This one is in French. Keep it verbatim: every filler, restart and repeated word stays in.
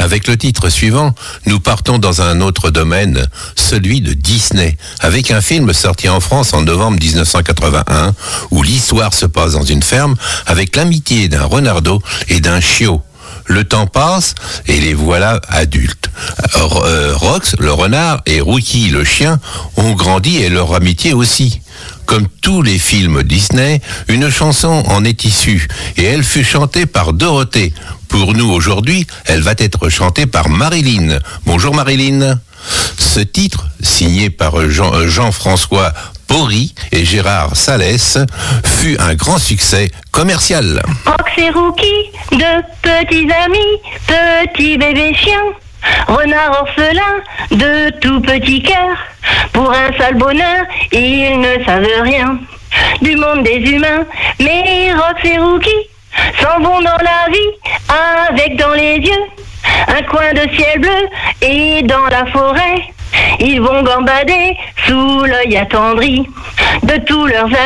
Avec le titre suivant, nous partons dans un autre domaine, celui de Disney, avec un film sorti en France en novembre dix-neuf cent quatre-vingt-un, où l'histoire se passe dans une ferme avec l'amitié d'un renardeau et d'un chiot. Le temps passe et les voilà adultes. Euh, Rox, le renard, et Rookie, le chien, ont grandi et leur amitié aussi. Comme tous les films Disney, une chanson en est issue et elle fut chantée par Dorothée. Pour nous aujourd'hui, elle va être chantée par Marilyn. Bonjour Marilyn. Ce titre, signé par Jean, Jean-François Porry et Gérard Salès, fut un grand succès commercial. Rox et Rookie, deux petits amis, petits bébés chiens, renard orphelin, de tout petits cœurs. Pour un seul bonheur, ils ne savent rien du monde des humains. Mais Rox et Rookie s'en vont dans la vie avec dans les yeux un coin de ciel bleu, et dans la forêt ils vont gambader sous l'œil attendri de tous leurs amis.